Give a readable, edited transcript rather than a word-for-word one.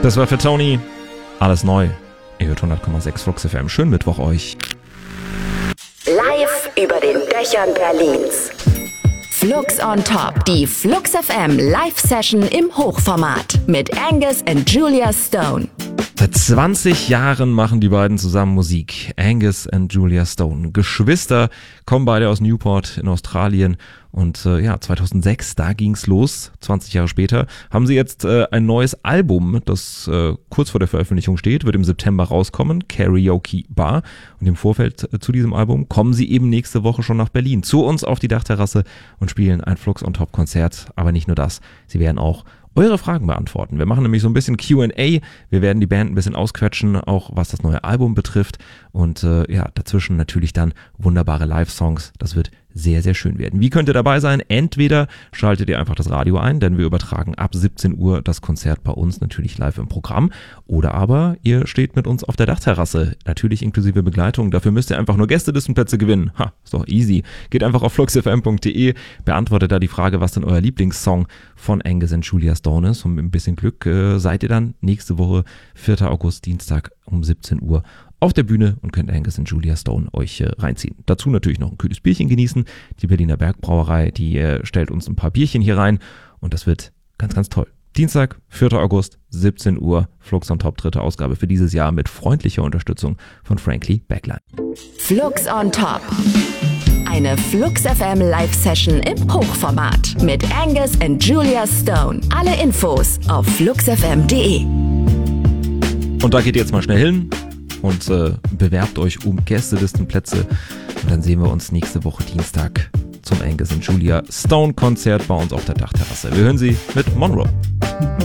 Das war für Tony. Alles neu. Ihr hört 100,6 Flux FM. Schönen Mittwoch euch. Live über den Dächern Berlins. Flux on Top. Die Flux FM Live-Session im Hochformat mit Angus und Julia Stone. Seit 20 Jahren machen die beiden zusammen Musik. Angus und Julia Stone. Geschwister, kommen beide aus Newport in Australien. Und 2006, da ging's los, 20 Jahre später, haben sie jetzt ein neues Album, das kurz vor der Veröffentlichung steht, wird im September rauskommen, Karaoke Bar. Und im Vorfeld zu diesem Album kommen sie eben nächste Woche schon nach Berlin, zu uns auf die Dachterrasse und spielen ein Flux on Top Konzert. Aber nicht nur das, sie werden auch eure Fragen beantworten. Wir machen nämlich so ein bisschen Q&A. Wir werden die Band ein bisschen ausquetschen, auch was das neue Album betrifft. Und dazwischen natürlich dann wunderbare Live-Songs. Das wird sehr, sehr schön werden. Wie könnt ihr dabei sein? Entweder schaltet ihr einfach das Radio ein, denn wir übertragen ab 17 Uhr das Konzert bei uns natürlich live im Programm. Oder aber ihr steht mit uns auf der Dachterrasse, natürlich inklusive Begleitung. Dafür müsst ihr einfach nur Gästelistenplätze gewinnen. Ist doch easy. Geht einfach auf fluxfm.de, beantwortet da die Frage, was denn euer Lieblingssong von Angus und Julia Stone ist. Und mit ein bisschen Glück seid ihr dann nächste Woche, 4. August, Dienstag um 17 Uhr auf der Bühne und könnt Angus und Julia Stone euch reinziehen. Dazu natürlich noch ein kühles Bierchen genießen. Die Berliner Bergbrauerei, die stellt uns ein paar Bierchen hier rein und das wird ganz, ganz toll. Dienstag, 4. August, 17 Uhr, Flux on Top, 3. Ausgabe für dieses Jahr mit freundlicher Unterstützung von Frankly Backline. Flux on Top. Eine Flux FM Live-Session im Hochformat mit Angus und Julia Stone. Alle Infos auf fluxfm.de. Und da geht ihr jetzt mal schnell hin und bewerbt euch um Gästelistenplätze. Und dann sehen wir uns nächste Woche Dienstag zum Angus und Julia Stone Konzert bei uns auf der Dachterrasse. Wir hören sie mit Monroe.